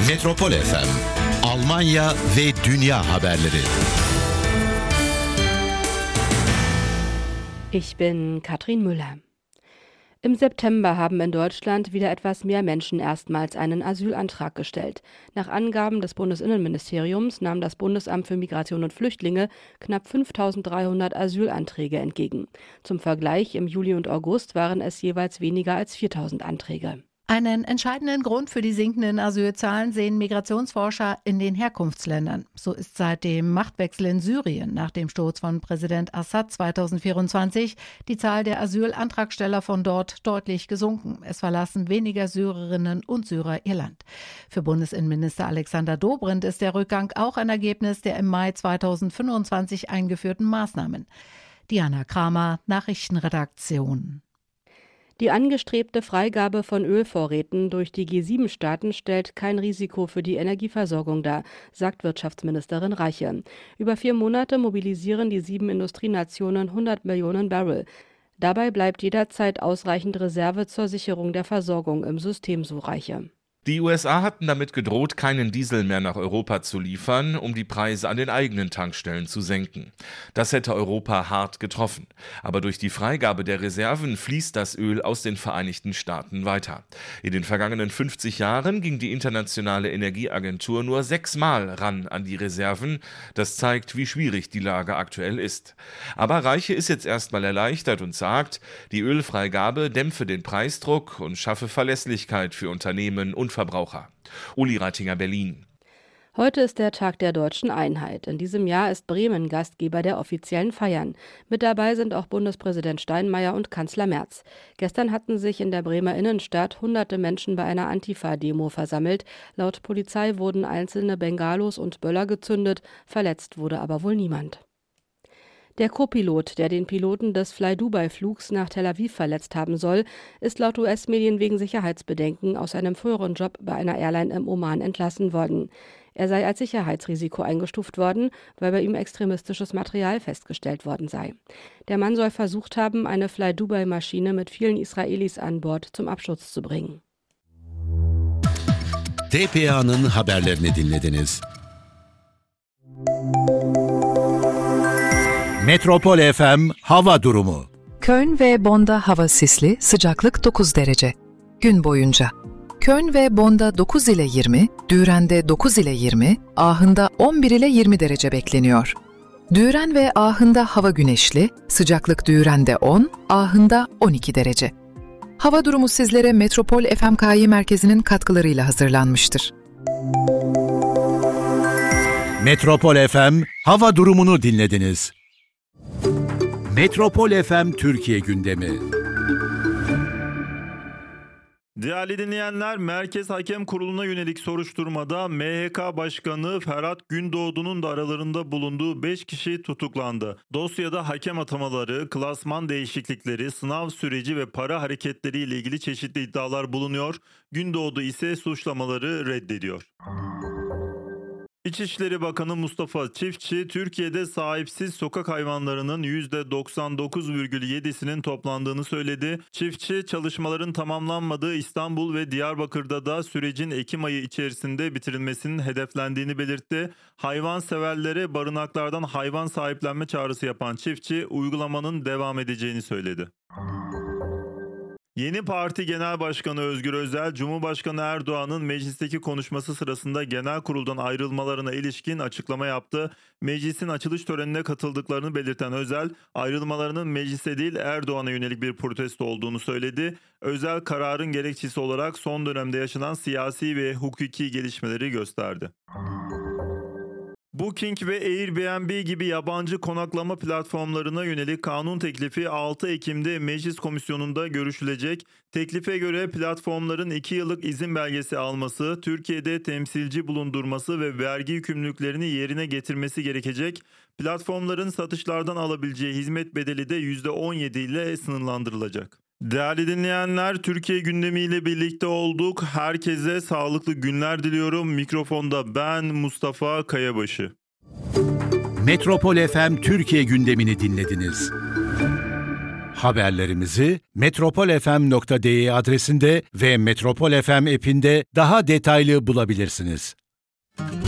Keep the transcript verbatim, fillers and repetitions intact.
Metropol F M, Almanya ve dünya haberleri. Ich bin Katrin Müller. Im September haben in Deutschland wieder etwas mehr Menschen erstmals einen Asylantrag gestellt. Nach Angaben des Bundesinnenministeriums nahm das Bundesamt für Migration und Flüchtlinge knapp fünftausenddreihundert Asylanträge entgegen. Zum Vergleich, im Juli und August waren es jeweils weniger als viertausend Anträge. Einen entscheidenden Grund für die sinkenden Asylzahlen sehen Migrationsforscher in den Herkunftsländern. So ist seit dem Machtwechsel in Syrien nach dem Sturz von Präsident Assad zweitausendvierundzwanzig die Zahl der Asylantragsteller von dort deutlich gesunken. Es verlassen weniger Syrerinnen und Syrer ihr Land. Für Bundesinnenminister Alexander Dobrindt ist der Rückgang auch ein Ergebnis der im Mai zweitausendfünfundzwanzig eingeführten Maßnahmen. Diana Kramer, Nachrichtenredaktion. Die angestrebte Freigabe von Ölvorräten durch die G sieben Staaten stellt kein Risiko für die Energieversorgung dar, sagt Wirtschaftsministerin Reiche. Über vier Monate mobilisieren die sieben Industrienationen hundert Millionen Barrel. Dabei bleibt jederzeit ausreichend Reserve zur Sicherung der Versorgung im System, so Reiche. Die U S A hatten damit gedroht, keinen Diesel mehr nach Europa zu liefern, um die Preise an den eigenen Tankstellen zu senken. Das hätte Europa hart getroffen. Aber durch die Freigabe der Reserven fließt das Öl aus den Vereinigten Staaten weiter. In den vergangenen fünfzig Jahren ging die Internationale Energieagentur nur sechsmal ran an die Reserven. Das zeigt, wie schwierig die Lage aktuell ist. Aber Reiche ist jetzt erstmal erleichtert und sagt, die Ölfreigabe dämpfe den Preisdruck und schaffe Verlässlichkeit für Unternehmen und Verbraucher. Uli Reitinger, Berlin. Heute ist der Tag der Deutschen Einheit. In diesem Jahr ist Bremen Gastgeber der offiziellen Feiern. Mit dabei sind auch Bundespräsident Steinmeier und Kanzler Merz. Gestern hatten sich in der Bremer Innenstadt hunderte Menschen bei einer Antifa-Demo versammelt. Laut Polizei wurden einzelne Bengalos und Böller gezündet, verletzt wurde aber wohl niemand. Der Co-Pilot, der den Piloten des Fly-Dubai-Flugs nach Tel Aviv verletzt haben soll, ist laut U S-Medien wegen Sicherheitsbedenken aus seinem früheren Job bei einer Airline im Oman entlassen worden. Er sei als Sicherheitsrisiko eingestuft worden, weil bei ihm extremistisches Material festgestellt worden sei. Der Mann soll versucht haben, eine Fly-Dubai-Maschine mit vielen Israelis an Bord zum Absturz zu bringen. T P A'nın haberlerini dinlediniz. Metropol F M hava durumu. Köln ve Bonn'da hava sisli, sıcaklık dokuz derece. Gün boyunca. Köln ve Bonn'da dokuz ile yirmi, Düren'de dokuz ile yirmi, Aachen'da on bir ile yirmi derece bekleniyor. Düren ve Aachen'da hava güneşli, sıcaklık Düren'de on, Aachen'da on iki derece. Hava durumu sizlere Metropol F M K Y merkezinin katkılarıyla hazırlanmıştır. Metropol F M hava durumunu dinlediniz. Metropol F M Türkiye gündemi. Değerli dinleyenler, Merkez Hakem Kurulu'na yönelik soruşturmada M H K Başkanı Ferhat Gündoğdu'nun da aralarında bulunduğu beş kişi tutuklandı. Dosyada hakem atamaları, klasman değişiklikleri, sınav süreci ve para hareketleri ile ilgili çeşitli iddialar bulunuyor. Gündoğdu ise suçlamaları reddediyor. İçişleri Bakanı Mustafa Çiftçi, Türkiye'de sahipsiz sokak hayvanlarının yüzde doksan dokuz virgül yedisinin toplandığını söyledi. Çiftçi, çalışmaların tamamlanmadığı İstanbul ve Diyarbakır'da da sürecin Ekim ayı içerisinde bitirilmesinin hedeflendiğini belirtti. Hayvanseverlere barınaklardan hayvan sahiplenme çağrısı yapan Çiftçi, uygulamanın devam edeceğini söyledi. Yeni Parti Genel Başkanı Özgür Özel, Cumhurbaşkanı Erdoğan'ın meclisteki konuşması sırasında genel kuruldan ayrılmalarına ilişkin açıklama yaptı. Meclisin açılış törenine katıldıklarını belirten Özel, ayrılmalarının meclise değil Erdoğan'a yönelik bir protesto olduğunu söyledi. Özel, kararın gerekçesi olarak son dönemde yaşanan siyasi ve hukuki gelişmeleri gösterdi. Booking ve Airbnb gibi yabancı konaklama platformlarına yönelik kanun teklifi altı Ekim'de Meclis Komisyonu'nda görüşülecek. Teklife göre platformların iki yıllık izin belgesi alması, Türkiye'de temsilci bulundurması ve vergi yükümlülüklerini yerine getirmesi gerekecek. Platformların satışlardan alabileceği hizmet bedeli de yüzde on yedi ile sınırlandırılacak. Değerli dinleyenler, Türkiye gündemiyle birlikte olduk. Herkese sağlıklı günler diliyorum. Mikrofonda ben Mustafa Kayabaşı. Metropol F M Türkiye gündemini dinlediniz. Haberlerimizi metropolfm nokta de adresinde ve Metropol F M app'inde daha detaylı bulabilirsiniz.